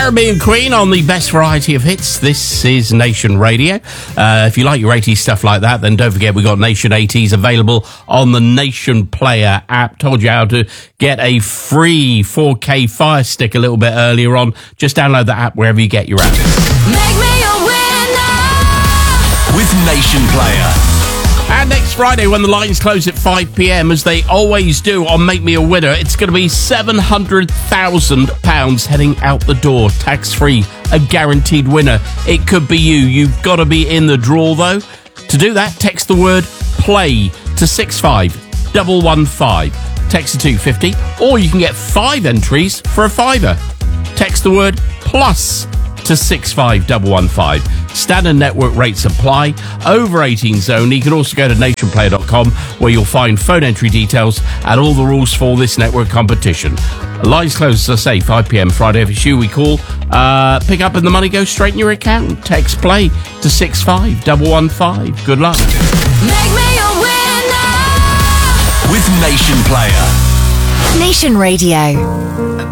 Jeremy and Queen on the best variety of hits. This is Nation Radio. If you like your 80s stuff like that, then don't forget we got Nation 80s available on the Nation Player app. Told you how to get a free 4K Fire Stick a little bit earlier on. Just download the app wherever you get your app. Make me a winner with Nation Player. And next Friday, when the lines close at 5 p.m, as they always do on Make Me a Winner, it's going to be £700,000 heading out the door, tax-free, a guaranteed winner. It could be you. You've got to be in the draw, though. To do that, text the word PLAY to 65115. Text to 250, or you can get 5 entries for a £5. Text the word PLUS to 65115. Standard network rates apply. Over 18s only. You can also go to nationplayer.com where you'll find phone entry details and all the rules for this network competition. Lines close, as I say, 5 p.m. Friday. If it's you, we call. Pick up and the money goes straight in your account. Text PLAY to 65115. Good luck. Make me a winner with Nation Player. Nation Radio.